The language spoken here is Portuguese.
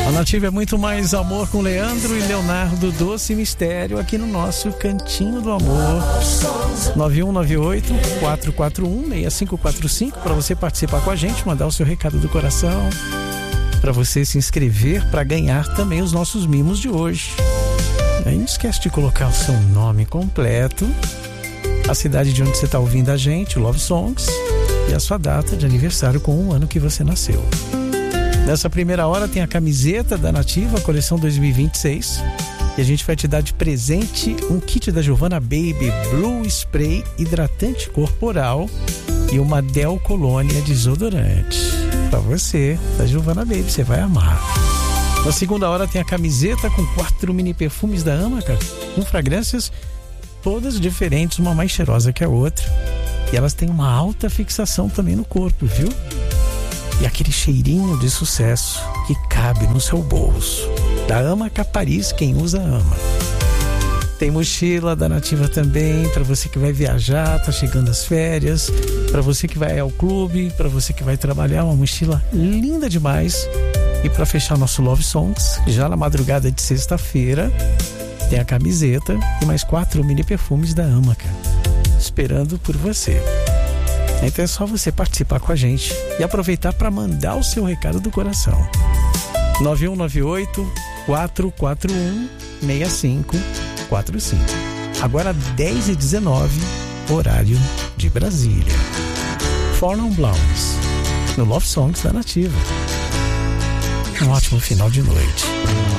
A Nativa é muito mais amor com Leandro e Leonardo Doce Mistério aqui no nosso Cantinho do Amor. 9198-441-6545 para você participar com a gente, mandar o seu recado do coração, para você se inscrever para ganhar também os nossos mimos de hoje. Aí não esquece de colocar o seu nome completo, a cidade de onde você está ouvindo a gente, o Love Songs, e a sua data de aniversário com o ano que você nasceu. Nessa primeira hora tem a camiseta da Nativa, coleção 2026. E a gente vai te dar de presente um kit da Giovanna Baby Blue Spray hidratante corporal e uma Del Colônia desodorante. Pra você, da Giovanna Baby, você vai amar. Na segunda hora tem a camiseta com 4 mini perfumes da Amaca, com fragrâncias todas diferentes, uma mais cheirosa que a outra. E elas têm uma alta fixação também no corpo, viu? E aquele cheirinho de sucesso que cabe no seu bolso. Da Amaca Paris, quem usa ama. Tem mochila da Nativa também, para você que vai viajar, tá chegando as férias, para você que vai ao clube, para você que vai trabalhar, uma mochila linda demais. E para fechar nosso Love Songs, já na madrugada de sexta-feira, tem a camiseta e mais 4 mini perfumes da Amaca, esperando por você. Então é só você participar com a gente e aproveitar para mandar o seu recado do coração. 9198-441-6545. Agora 10h19, horário de Brasília. Four Non Blondes, no Love Songs da Nativa. Um ótimo final de noite.